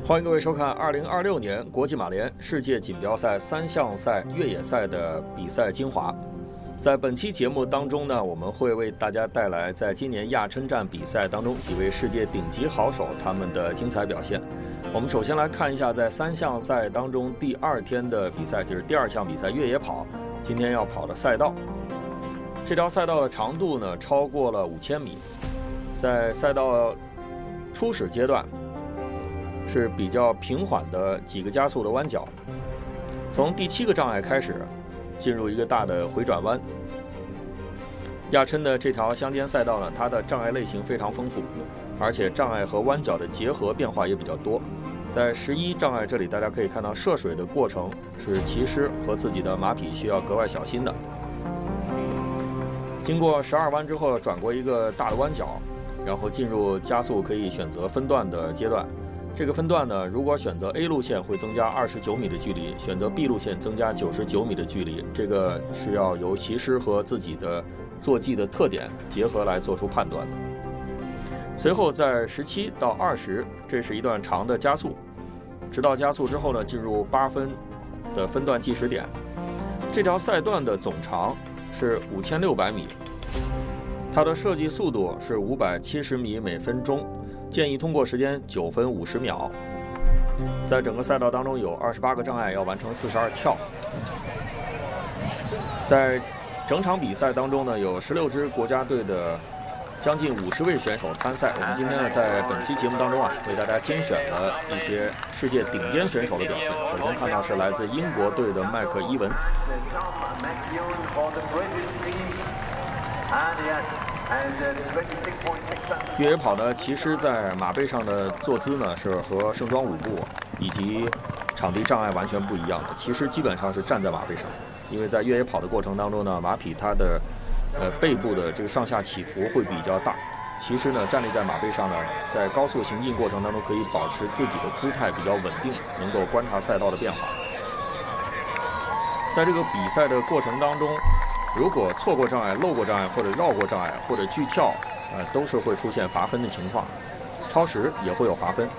欢迎各位收看2026年国际马联世界锦标赛3项赛越野赛的比赛精华。在本期节目当中呢，我们会为大家带来在今年亚琛站比赛当中几位世界顶级好手他们的精彩表现。我们首先来看一下在3项赛当中第2天的比赛，就是第2项比赛越野跑，今天要跑的赛道。这条赛道的长度呢超过了5000米，在赛道初始阶段是比较平缓的几个加速的弯角，从第7个障碍开始进入一个大的回转弯。亚琛的这条乡间赛道呢，它的障碍类型非常丰富，而且障碍和弯角的结合变化也比较多。在11障碍这里，大家可以看到涉水的过程是骑师和自己的马匹需要格外小心的。经过12弯之后，转过一个大的弯角，然后进入加速可以选择分段的阶段。这个分段呢，如果选择 A 路线会增加29米的距离，选择 B 路线增加99米的距离，这个是要由骑师和自己的坐骑的特点结合来做出判断的。随后在17到20，这是一段长的加速，直到加速之后呢，进入8分的分段计时点。这条赛段的总长是5600米，它的设计速度是570米每分钟。建议通过时间9分50秒。在整个赛道当中有28个障碍，要完成42跳。在整场比赛当中呢，有16支国家队的将近50位选手参赛。我们今天呢，在本期节目当中为大家精选了一些世界顶尖选手的表现。首先看到是来自英国队的麦克伊文。越野跑呢，骑师在马背上的坐姿呢是和盛装舞步以及场地障碍完全不一样的。骑师基本上是站在马背上，因为在越野跑的过程当中呢，马匹它的背部的这个上下起伏会比较大。骑师呢站立在马背上呢，在高速行进过程当中可以保持自己的姿态比较稳定，能够观察赛道的变化。在这个比赛的过程当中，如果错过障碍、漏过障碍或者绕过障碍或者拒跳，都是会出现罚分的情况，超时也会有罚分。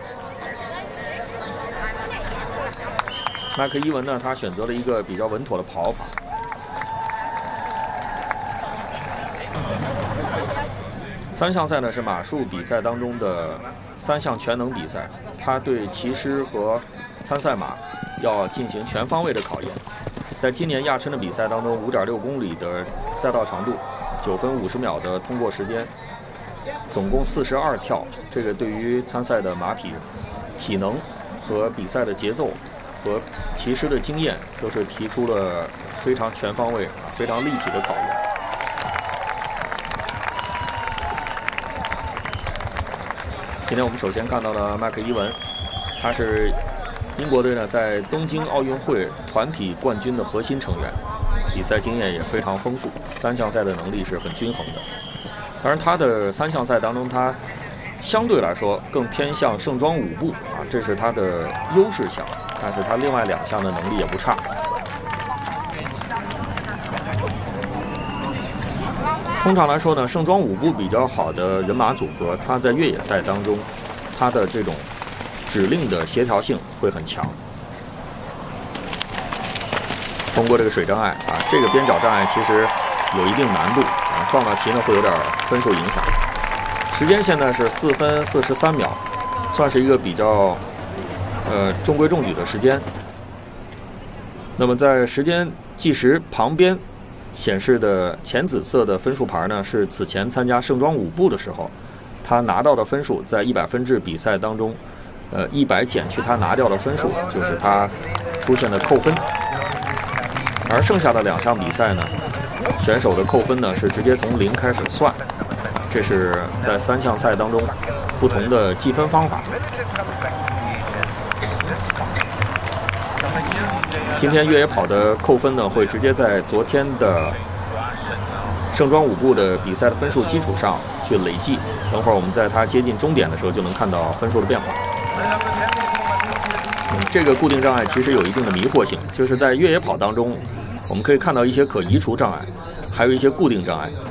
麦克伊文呢，他选择了一个比较稳妥的跑法。3项赛呢是马术比赛当中的3项全能比赛，他对骑师和参赛马要进行全方位的考验。在今年亚琛的比赛当中，5.6公里的赛道长度，9分50秒的通过时间，总共42跳。这个对于参赛的马匹体能和比赛的节奏和骑师的经验，都是提出了非常全方位、非常立体的考验。今天我们首先看到了麦克伊文，他是英国队呢在东京奥运会团体冠军的核心成员，比赛经验也非常丰富，3项赛的能力是很均衡的。当然他的3项赛当中，他相对来说更偏向盛装舞步这是他的优势项，但是他另外2项的能力也不差。通常来说呢，盛装舞步比较好的人马组合，他在越野赛当中，他的这种指令的协调性会很强。通过这个水障碍这个边角障碍其实有一定难度撞到旗呢会有点分数影响。时间现在是4分43秒，算是一个比较中规中矩的时间。那么在时间计时旁边显示的浅紫色的分数牌呢，是此前参加盛装舞步的时候他拿到的分数，在100分制比赛当中100减去他拿掉的分数，就是他出现的扣分。而剩下的2项比赛呢，选手的扣分呢是直接从0开始算，这是在3项赛当中不同的计分方法。今天越野跑的扣分呢，会直接在昨天的盛装舞步的比赛的分数基础上去累计，等会儿我们在它接近终点的时候就能看到分数的变化。这个固定障碍其实有一定的迷惑性，就是在越野跑当中，我们可以看到一些可移除障碍，还有一些固定障碍。